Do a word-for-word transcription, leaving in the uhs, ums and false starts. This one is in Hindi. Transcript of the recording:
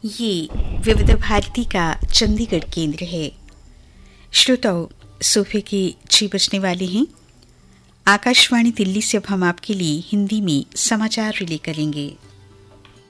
ये विविध भारती का चंडीगढ़ केंद्र है। श्रोताओं, सुबह के छह बजने वाले हैं। आकाशवाणी दिल्ली से अब हम आपके लिए हिंदी में समाचार रिले करेंगे।